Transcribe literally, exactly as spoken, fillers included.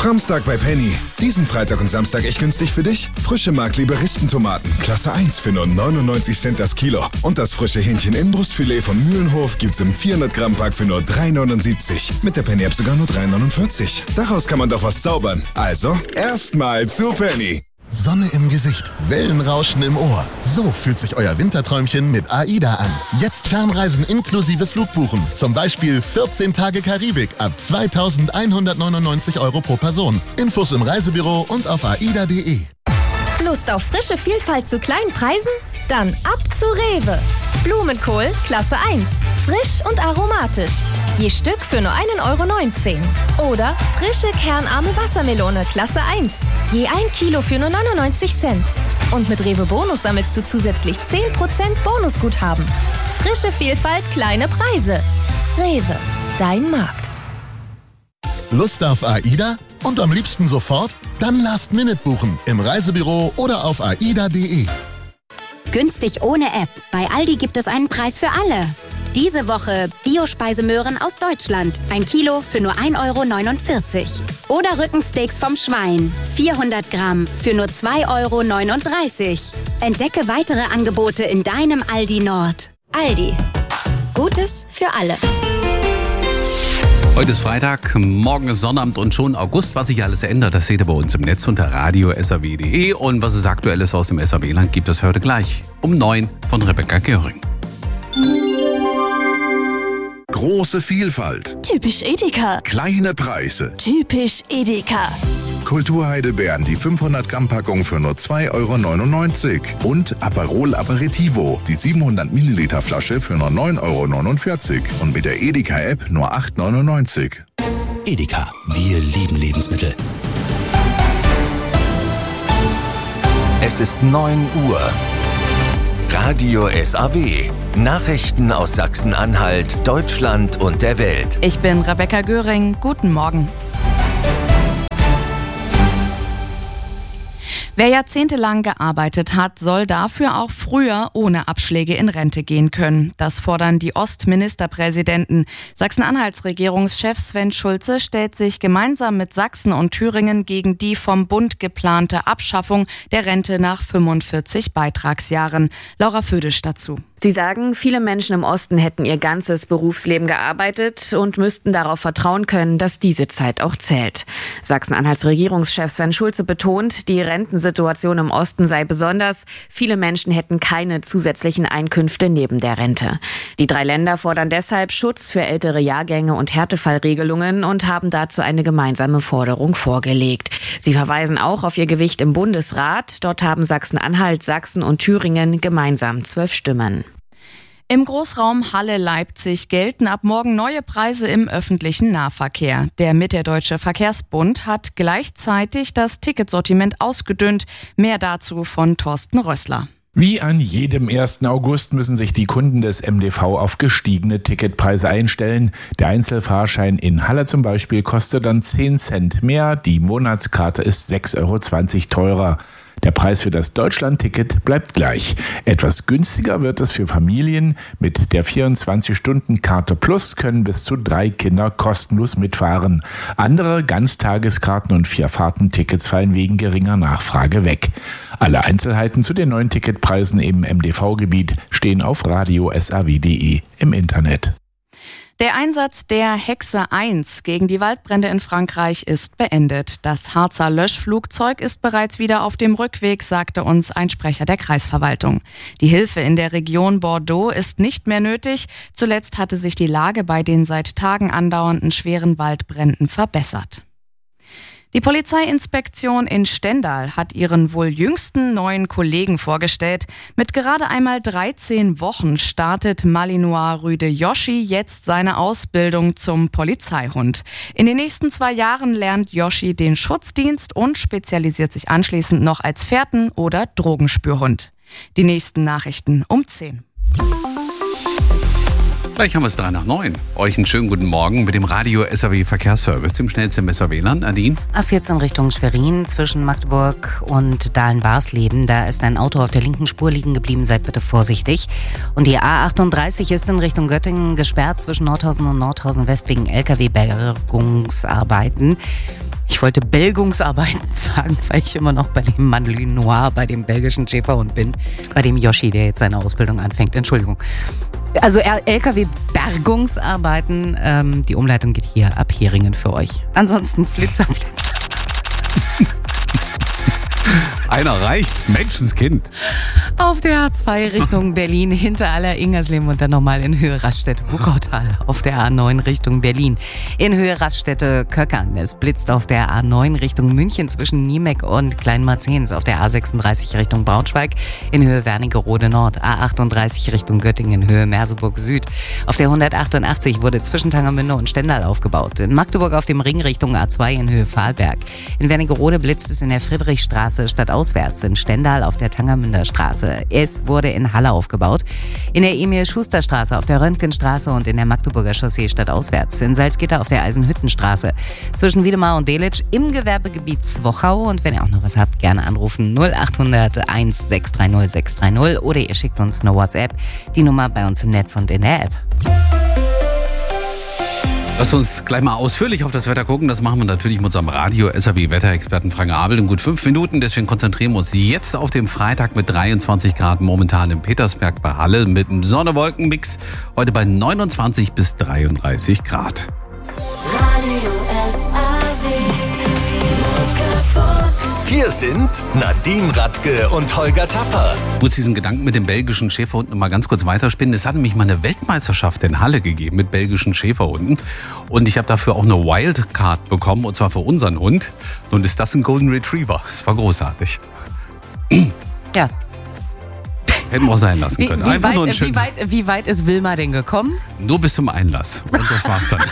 Framstag bei Penny. Diesen Freitag und Samstag echt günstig für dich? Frische Markliebe Rispentomaten, Klasse eins für nur neunundneunzig Cent das Kilo. Und das frische Hähnchen-Innenbrustfilet von Mühlenhof gibt's im vierhundert Gramm Pack für nur drei neunundsiebzig. Mit der Penny-App sogar nur drei neunundvierzig. Daraus kann man doch was zaubern. Also, erstmal zu Penny. Sonne im Gesicht, Wellenrauschen im Ohr. So fühlt sich euer Winterträumchen mit AIDA an. Jetzt Fernreisen inklusive Flugbuchen. Zum Beispiel vierzehn Tage Karibik ab zweitausendeinhundertneunundneunzig Euro pro Person. Infos im Reisebüro und auf aida punkt de. Lust auf frische Vielfalt zu kleinen Preisen? Dann ab zu Rewe. Blumenkohl Klasse eins. Frisch und aromatisch. Je Stück für nur ein Euro neunzehn. Oder frische kernarme Wassermelone Klasse eins. Je ein Kilo für nur neunundneunzig Cent. Und mit Rewe Bonus sammelst du zusätzlich zehn Prozent Bonusguthaben. Frische Vielfalt, kleine Preise. Rewe, dein Markt. Lust auf AIDA? Und am liebsten sofort? Dann Last Minute buchen. Im Reisebüro oder auf aida punkt de. Günstig ohne App. Bei Aldi gibt es einen Preis für alle. Diese Woche Biospeisemöhren aus Deutschland. Ein Kilo für nur ein Euro neunundvierzig. Oder Rückensteaks vom Schwein. vierhundert Gramm für nur zwei Euro neununddreißig. Entdecke weitere Angebote in deinem Aldi Nord. Aldi. Gutes für alle. Heute ist Freitag, morgen ist Sonnabend und schon August. Was sich alles ändert, das seht ihr bei uns im Netz unter radio punkt s a w punkt de. Und was es Aktuelles aus dem S A W-Land gibt es heute gleich um neun von Rebecca Göring. Große Vielfalt. Typisch Edeka. Kleine Preise. Typisch Edeka. Kulturheidelbeeren, die fünfhundert Gramm Packung für nur zwei Euro neunundneunzig. Und Aperol Aperitivo, die siebenhundert Milliliter Flasche für nur neun Euro neunundvierzig. Und mit der Edeka-App nur acht Euro neunundneunzig. Edeka, wir lieben Lebensmittel. Es ist neun Uhr. Radio S A W. Nachrichten aus Sachsen-Anhalt, Deutschland und der Welt. Ich bin Rebecca Göring. Guten Morgen. Wer jahrzehntelang gearbeitet hat, soll dafür auch früher ohne Abschläge in Rente gehen können. Das fordern die Ostministerpräsidenten. Sachsen-Anhalts Regierungschef Sven Schulze stellt sich gemeinsam mit Sachsen und Thüringen gegen die vom Bund geplante Abschaffung der Rente nach fünfundvierzig Beitragsjahren. Laura Födisch dazu. Sie sagen, viele Menschen im Osten hätten ihr ganzes Berufsleben gearbeitet und müssten darauf vertrauen können, dass diese Zeit auch zählt. Sachsen-Anhalts Regierungschef Sven Schulze betont, die Rentensituation im Osten sei besonders. Viele Menschen hätten keine zusätzlichen Einkünfte neben der Rente. Die drei Länder fordern deshalb Schutz für ältere Jahrgänge und Härtefallregelungen und haben dazu eine gemeinsame Forderung vorgelegt. Sie verweisen auch auf ihr Gewicht im Bundesrat. Dort haben Sachsen-Anhalt, Sachsen und Thüringen gemeinsam zwölf Stimmen. Im Großraum Halle-Leipzig gelten ab morgen neue Preise im öffentlichen Nahverkehr. Der Mitteldeutsche Verkehrsbund hat gleichzeitig das Ticketsortiment ausgedünnt. Mehr dazu von Thorsten Rössler. Wie an jedem ersten August müssen sich die Kunden des M D V auf gestiegene Ticketpreise einstellen. Der Einzelfahrschein in Halle zum Beispiel kostet dann zehn Cent mehr. Die Monatskarte ist sechs Euro zwanzig teurer. Der Preis für das Deutschland-Ticket bleibt gleich. Etwas günstiger wird es für Familien. Mit der vierundzwanzig-Stunden-Karte Plus können bis zu drei Kinder kostenlos mitfahren. Andere Ganztageskarten und Vierfahrten-Tickets fallen wegen geringer Nachfrage weg. Alle Einzelheiten zu den neuen Ticketpreisen im M D V-Gebiet stehen auf radio punkt s a w punkt de im Internet. Der Einsatz der Hexe eins gegen die Waldbrände in Frankreich ist beendet. Das Harzer Löschflugzeug ist bereits wieder auf dem Rückweg, sagte uns ein Sprecher der Kreisverwaltung. Die Hilfe in der Region Bordeaux ist nicht mehr nötig. Zuletzt hatte sich die Lage bei den seit Tagen andauernden schweren Waldbränden verbessert. Die Polizeiinspektion in Stendal hat ihren wohl jüngsten neuen Kollegen vorgestellt. Mit gerade einmal dreizehn Wochen startet Malinois Rüde Yoshi jetzt seine Ausbildung zum Polizeihund. In den nächsten zwei Jahren lernt Yoshi den Schutzdienst und spezialisiert sich anschließend noch als Fährten- oder Drogenspürhund. Die nächsten Nachrichten um zehn. Gleich haben wir es drei nach neun. Euch einen schönen guten Morgen mit dem Radio S A W Verkehrsservice, dem schnellsten im S A W-Land. Nadine? A vierzehn Richtung Schwerin zwischen Magdeburg und Dahlen-Barsleben. Da ist ein Auto auf der linken Spur liegen geblieben. Seid bitte vorsichtig. Und die A achtunddreißig ist in Richtung Göttingen gesperrt zwischen Nordhausen und Nordhausen West wegen L K W-Bergungsarbeiten. Ich wollte Belgungsarbeiten sagen, weil ich immer noch bei dem Malinois, bei dem belgischen Schäferhund bin, bei dem Yoshi, der jetzt seine Ausbildung anfängt. Entschuldigung. Also L K W-Bergungsarbeiten, ähm, die Umleitung geht hier ab Heringen für euch. Ansonsten Flitzer, Flitzer. Einer reicht, Menschenskind. Auf der A zwei Richtung Berlin, hinter aller Ingersleben und dann nochmal in Höhe Raststätte-Wuppertal. Auf der A neun Richtung Berlin, in Höhe Raststätte-Köckern. Es blitzt auf der A neun Richtung München zwischen Niemeck und Kleinmarzens. Auf der A sechsunddreißig Richtung Braunschweig, in Höhe Wernigerode Nord. A achtunddreißig Richtung Göttingen, in Höhe Merseburg Süd. Auf der hundertachtundachtzig wurde zwischen Tangermünde und Stendal aufgebaut. In Magdeburg auf dem Ring Richtung A zwei in Höhe Pfahlberg. In Wernigerode blitzt es in der Friedrichstraße stadtauswärts. In Stendal auf der Tangermünder Straße. Es wurde in Halle aufgebaut. In der Emil-Schuster-Straße, auf der Röntgenstraße und in der Magdeburger Chaussee stadtauswärts. In Salzgitter auf der Eisenhüttenstraße. Zwischen Wiedemar und Delitzsch im Gewerbegebiet Zwochau. Und wenn ihr auch noch was habt, gerne anrufen null achthundert eins sechs drei null sechs drei null oder ihr schickt uns eine WhatsApp. Die Nummer bei uns im Netz und in der App. Lass uns gleich mal ausführlich auf das Wetter gucken. Das machen wir natürlich mit unserem Radio-S A B-Wetterexperten Frank Abel in gut fünf Minuten. Deswegen konzentrieren wir uns jetzt auf den Freitag mit dreiundzwanzig Grad momentan in Petersberg bei Halle mit einem Sonne-Wolken-Mix. Heute bei neunundzwanzig bis dreiunddreißig Grad. Hier sind Nadine Radke und Holger Tapper. Ich muss diesen Gedanken mit den belgischen Schäferhunden mal ganz kurz weiterspinnen. Es hat nämlich mal eine Weltmeisterschaft in Halle gegeben mit belgischen Schäferhunden. Und ich habe dafür auch eine Wildcard bekommen, und zwar für unseren Hund. Nun ist das ein Golden Retriever. Das war großartig. Ja. Hätten wir auch sein lassen Wie, können. wie, Einfach weit, nur ein wie, weit, wie weit ist Wilma denn gekommen? Nur bis zum Einlass. Und das war's dann.